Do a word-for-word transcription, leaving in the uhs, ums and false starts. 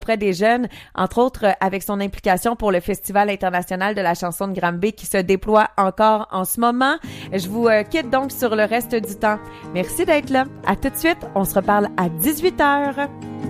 auprès des jeunes, entre autres euh, avec son implication pour le Festival international de la chanson de Granby qui se déploie encore en ce moment. Je vous euh, quitte donc sur le reste du temps. Merci d'être là. À tout de suite. On se reparle à dix-huit heures.